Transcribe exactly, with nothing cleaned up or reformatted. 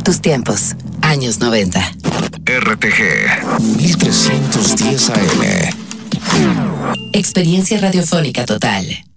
tus tiempos. Años noventa. R T G mil trescientos diez A M. Experiencia radiofónica total.